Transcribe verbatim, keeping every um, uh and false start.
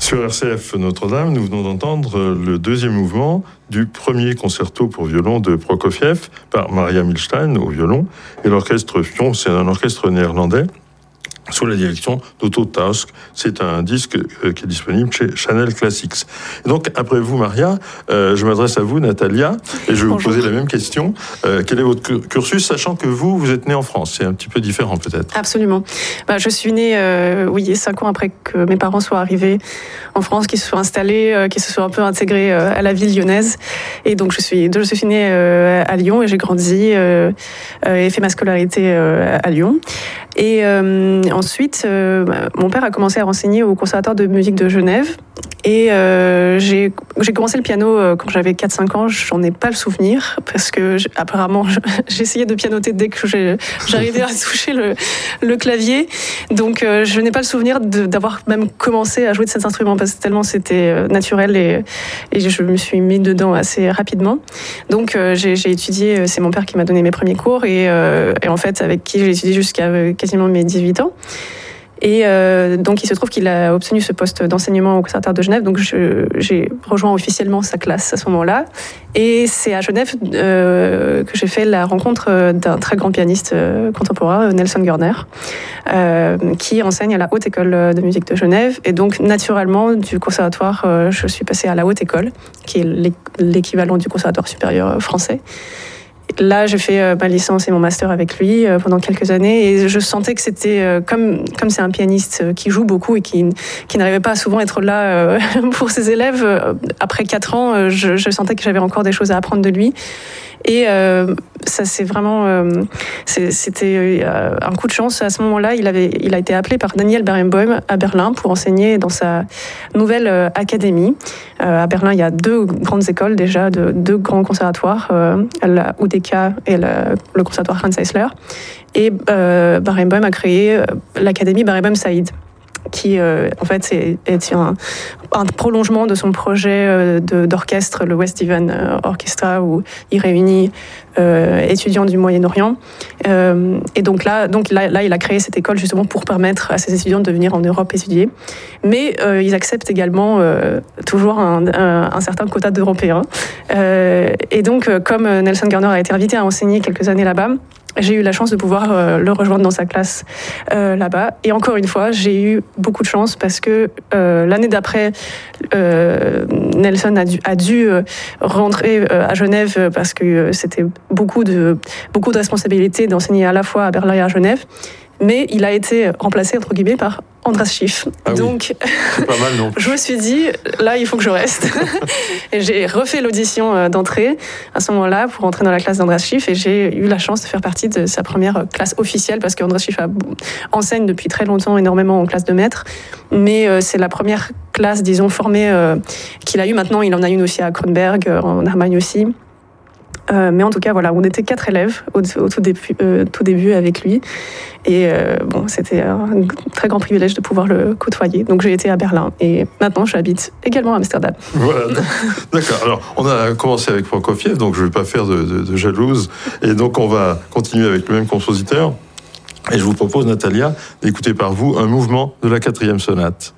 Sur R C F Notre-Dame, nous venons d'entendre le deuxième mouvement du premier concerto pour violon de Prokofiev par Maria Milstein au violon et l'orchestre Fion, c'est un orchestre néerlandais sous la direction d'Otto Tausk. C'est un disque euh, qui est disponible chez Chanel Classics. Et donc, après vous, Maria, euh, je m'adresse à vous, Natalia, et je vais Bonjour. vous poser la même question. Euh, quel est votre cursus, sachant que vous, vous êtes née en France? C'est un petit peu différent, peut-être. Absolument. Bah, je suis née, euh, oui, cinq ans après que mes parents soient arrivés en France, qu'ils se soient installés, euh, qu'ils se soient un peu intégrés euh, à la ville lyonnaise. Et donc, je suis, je suis née euh, à Lyon et j'ai grandi euh, euh, et fait ma scolarité euh, à Lyon. Et euh, ensuite, euh, mon père a commencé à renseigner au Conservatoire de musique de Genève. Et euh, j'ai, j'ai commencé le piano euh, quand j'avais quatre cinq ans. J'en ai pas le souvenir parce que apparemment j'essayais de pianoter dès que j'ai, j'arrivais à toucher le, le clavier. Donc euh, je n'ai pas le souvenir de, d'avoir même commencé à jouer de cet instrument parce que tellement c'était euh, naturel et, et je me suis mis dedans assez rapidement. Donc euh, j'ai, j'ai étudié, c'est mon père qui m'a donné mes premiers cours et, euh, et en fait avec qui j'ai étudié jusqu'à euh, quasiment mes dix-huit ans. Et euh, donc, il se trouve qu'il a obtenu ce poste d'enseignement au Conservatoire de Genève. Donc, je, j'ai rejoint officiellement sa classe à ce moment-là. Et c'est à Genève euh, que j'ai fait la rencontre d'un très grand pianiste euh, contemporain, Nelson Görner, euh, qui enseigne à la Haute École de musique de Genève. Et donc, naturellement, du conservatoire, euh, je suis passée à la Haute École, qui est l'équivalent du conservatoire supérieur français. Là, j'ai fait ma licence et mon master avec lui pendant quelques années et je sentais que c'était, comme, comme c'est un pianiste qui joue beaucoup et qui, qui n'arrivait pas à souvent être là pour ses élèves, après quatre ans, je, je sentais que j'avais encore des choses à apprendre de lui. Et euh, ça, c'est vraiment, euh, c'est, c'était euh, un coup de chance. À ce moment-là, il, avait, il a été appelé par Daniel Barenboim à Berlin pour enseigner dans sa nouvelle euh, académie. Euh, à Berlin, il y a deux grandes écoles déjà, de, deux grands conservatoires, euh, la U D K et la, le conservatoire Hans Eisler. Et euh, Barenboim a créé euh, l'académie Barenboim Saïd, qui euh, en fait est, est un, un prolongement de son projet euh, de, d'orchestre, le West Divan Orchestra, où il réunit euh, étudiants du Moyen-Orient. Euh, et donc là, donc là, là, il a créé cette école justement pour permettre à ses étudiants de venir en Europe étudier. Mais euh, ils acceptent également euh, toujours un, un, un certain quota d'Européens. Euh, et donc, comme Nelson Görner a été invité à enseigner quelques années là-bas, j'ai eu la chance de pouvoir euh, le rejoindre dans sa classe euh, là-bas. Et encore une fois, j'ai eu beaucoup de chance parce que euh, l'année d'après, euh, Nelson a dû, a dû euh, rentrer euh, à Genève parce que euh, c'était beaucoup de, beaucoup de responsabilités d'enseigner à la fois à Berlin et à Genève. Mais il a été remplacé, entre guillemets, par Andras Schiff. Ah donc, oui. C'est pas mal, non? Je me suis dit, là, il faut que je reste. Et j'ai refait l'audition d'entrée à ce moment-là pour entrer dans la classe d'Andras Schiff. Et j'ai eu la chance de faire partie de sa première classe officielle parce qu'Andras Schiff a, enseigne depuis très longtemps énormément en classe de maître. Mais euh, c'est la première classe, disons, formée euh, qu'il a eue. Maintenant, il en a une aussi à Kronberg, en Allemagne aussi. Euh, mais en tout cas, voilà, on était quatre élèves au, au tout, début, euh, tout début avec lui. Et euh, bon, c'était un très grand privilège de pouvoir le côtoyer. Donc j'ai été à Berlin et maintenant j'habite également à Amsterdam. Voilà, d'accord. Alors on a commencé avec Prokofiev, donc je ne vais pas faire de, de, de jalouse. Et donc on va continuer avec le même compositeur. Et je vous propose, Natalia, d'écouter par vous un mouvement de la quatrième sonate.